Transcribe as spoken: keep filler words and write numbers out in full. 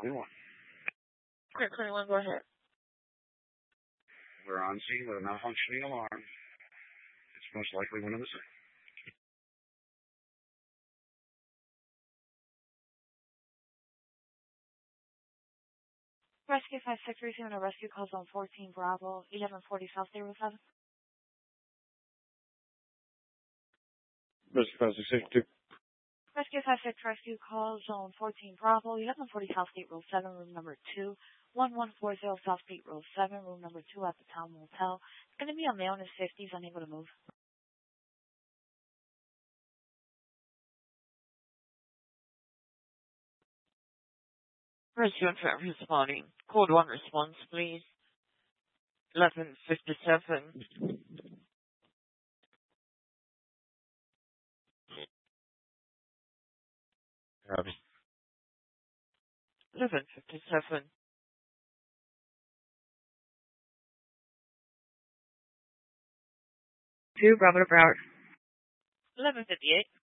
twenty-one. Clear twenty-one, go ahead. We're on scene with a malfunctioning alarm. It's most likely one of the same. Rescue five six receiving a rescue call zone fourteen Bravo, eleven forty South State Route seven. Rescue five six six two. Rescue five six rescue call zone fourteen Bravo, eleven forty South State Road seven, room number two, one one four zero South State Road seven, room number two at the Town Motel. It's going to be a male in his fifties, unable to move. Rescue and Traffic responding. Code one response, please. eleven fifty-seven. Copy. eleven fifty-seven. Two, Bravo to Broward. eleven fifty-eight.